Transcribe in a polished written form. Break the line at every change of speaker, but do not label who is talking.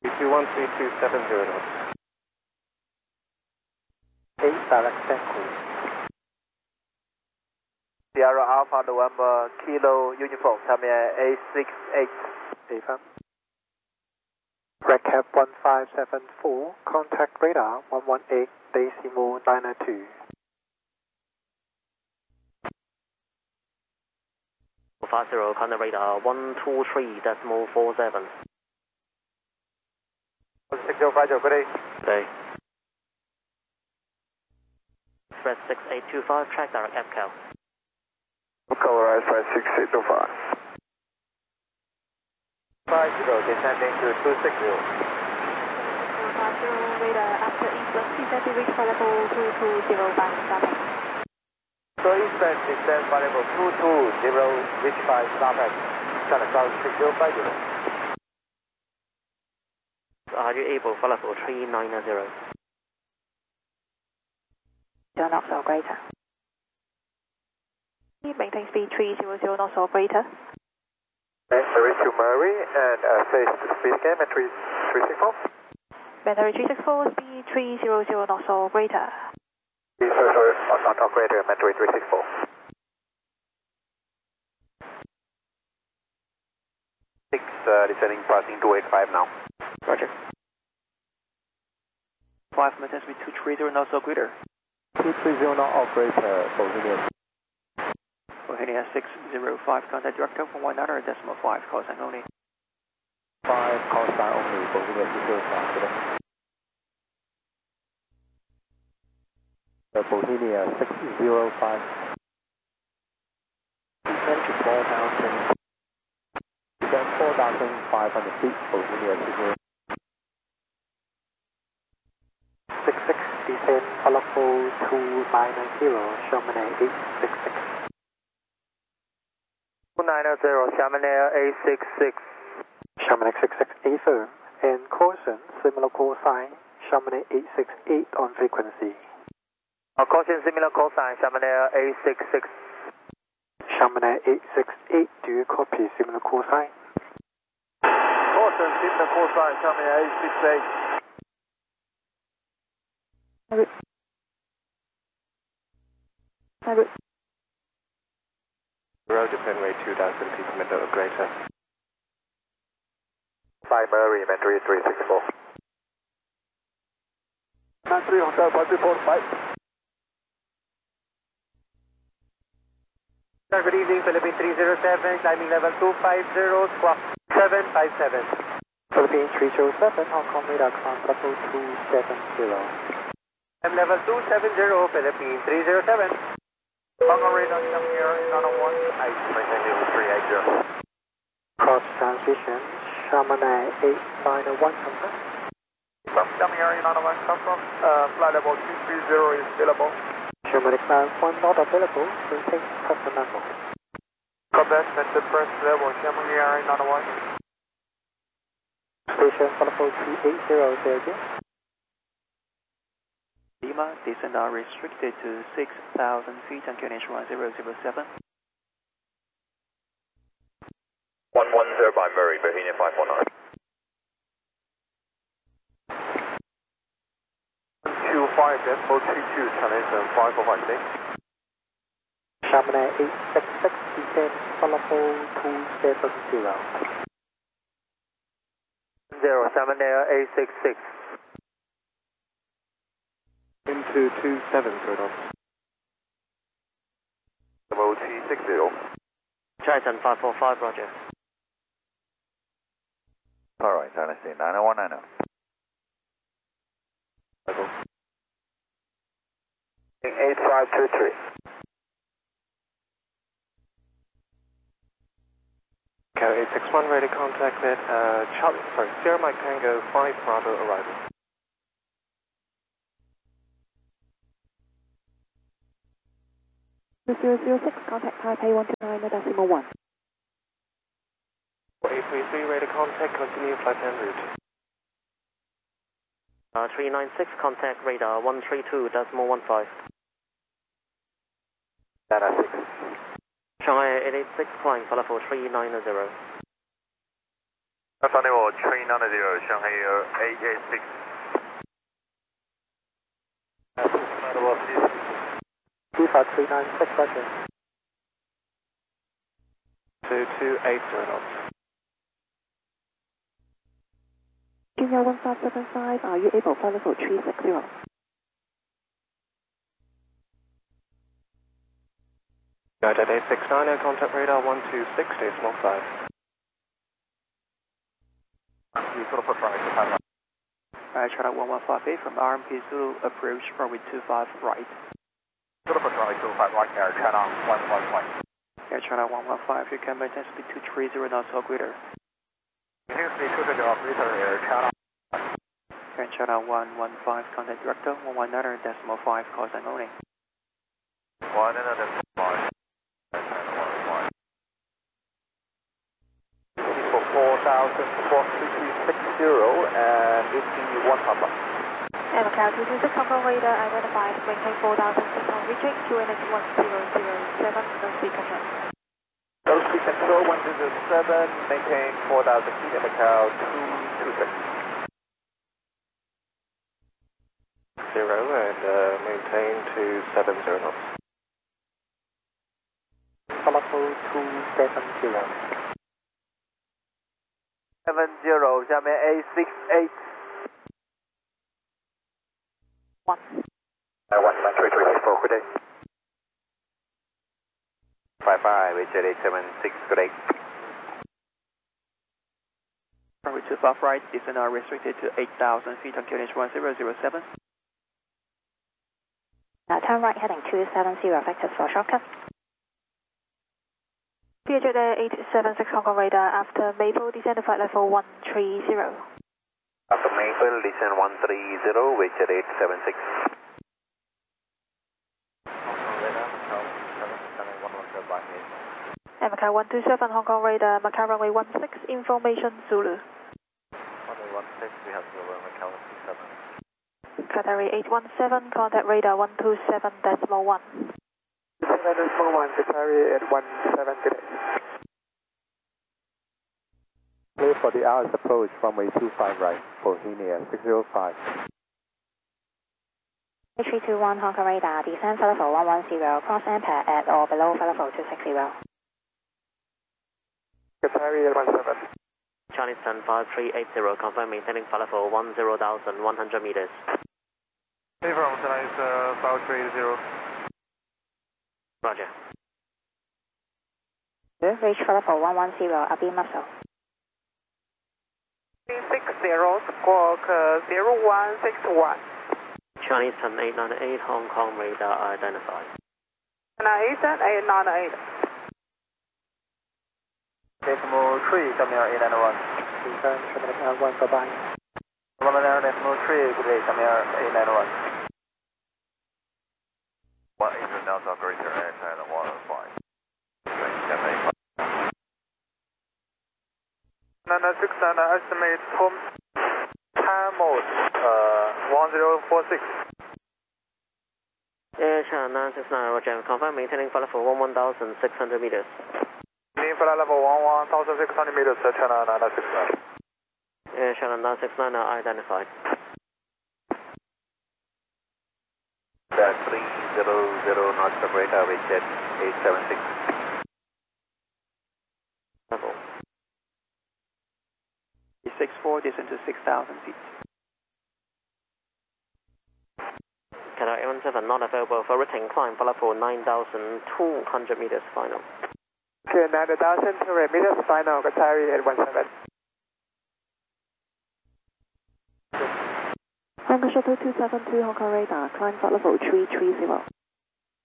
213-270 knots.
8 direct echo.
Sierra Alpha November Kilo Uniform, tell me A68.
Affirm. Redcap 1574, contact radar 118 decimal 902.
Five zero, contact radar 123.47.
6050, good day.
Good day. Express 6825, track direct FCAL.
Color Express 6825. 50, descending to 260.
50, radar after eastern, descend to reach for level 220 by stopping.
So eastern descend for level 220, reach by stopping. China South 6050.
Are you able for level 390?
Zero knots or greater. Maintain speed 300 knots or greater.
Mary to Murray and face speed scan at 364.
Battery 364, speed 300 knots or greater.
300 knots or greater, Battery 364. Descending passing 285 now.
Roger. 5 maintain speed 230 knots or greater.
230 knots or greater, Bohemia.
Bohemia 605, contact director 119.5, call sign only.
5 call sign only, Bohemia 205, good day. Bohemia 605. Descend to 4,000. Descend 4,500 feet, Bohemia
66, descend Alpha 2990, Chamonix 866.
290, Chamonix A66.
Chamonix 66 affirm, and caution, similar call sign, Chamonix 868 on frequency.
Caution, similar call sign, Chamonix A66.
Chamonix 868, do you copy similar call sign?
Caution, similar call sign, Chamonix A68.
Road descent rate 2,000 feet per minute or greater.
5 Murray, Battery 364. 93 Hotel 525. Good evening, Philippine 307, climbing level 250, squawk 757.
Philippine 307, Hong Kong radar command level 270.
I'm level 270, Philippine 307. Hong Kong radar, come here, Nano 1, I maintain 380.
Cross transition, Chamonix 891, confirm.
Come here, Nano 1, confirm. Flight level 230 is available.
Chamonix 91 not available, maintain custom level.
Contact center first level, Chamonix Nano 1.
Station level 380, say again.
Lima, descent are restricted to 6,000 feet and QNH 1007.
110 by Murray, Bohemia 519. 125.022, Channel 545.
Chamonix 866, descend level 270.
0, Chamonix A66.
Into 270 knots.
Level 360.
Triton 545, roger.
Alright, Tennessee 90190.
Level.
8523.
Carrier 861, ready contact with Sierra Mike Tango 5 Bravo arrival.
The 006, contact Taipei 129.1.
833, ready contact, continue flight en route.
396, contact radar 132.15.
Data 6.
Shanghai 886, flying for level 390.
Sunny 390, Shanghai Air 886.
P5396, roger.
2280 knots.
Junior 1575, are you able to fly level 360?
United 869, contact radar 1260, small 5.
China 1158 from RMP Zulu, approach runway 25 right.
Runway 25 right, Air China 115.
Air China 115, you can maintain speed 230 knots or greater.
Speed 230 operator, Air China.
Air China 115, contact director 119.5, call sign only.
119.5. 4,460 and DC-1 Papa.
Macau 226 Hong Kong radar identified, maintain 4,600 reaching, QNH 1007, no speed control.
No speed control 107, maintain 4,000 feet at Macau 226.
0 and maintain 270 knots.
Falafel 270.
70, 下面 A68.
1.
11334, good day. 55, Richard 876, good day.
Runway 25 right, descent are restricted to 8,000 feet on QNH 1007.
Turn right heading 270, vectors for shortcut.
Vietjet Air 876 Hong Kong radar after Maple, descend to flight level 130.
After Maple, descend 130, Richard 876.
Macau 127 Hong Kong radar, Macau runway 16, information Zulu.
Runway 16, we have Zulu, Macau 27.
Qatari 817, contact radar 127.1.
1, Qatari at 17 today. Clear for the hour's approach, runway 25 right, Bohemia 605.
321 Hong Kong radar, descend for level 110, cross ampere at or below for level 260.
Qatari at 17.
Chinese 105380, confirm maintaining flight level 10,100 meters.
Hey, from Chinese 5380.
Roger.
Reach for level 110, Abi muscle.
60, squawk 0161.
Chinese 10898, Hong Kong radar identified.
898. Decimal 3, coming out 891.
Return Terminal 1, bye-bye.
Preliminary Decimal 3, good day, coming out 891. 180 now operator, Air China 115. 969, estimate home time mode 1046.
Air China 969, Roger, confirm maintaining flight level 11,600 meters.
Maintaining flight level 11,600 meters, China 969.
Air China 969 now identified.
300 knots operator, Richard 876.
Level 64, descend to 6,000 feet.
Qatar 817 not available for return climb, flight level 9,200 meters final.
Okay, 9,200 meters, final, Qatari at 17.
Hong Kong Shuttle 272 Hong Kong radar, climb flight level 330.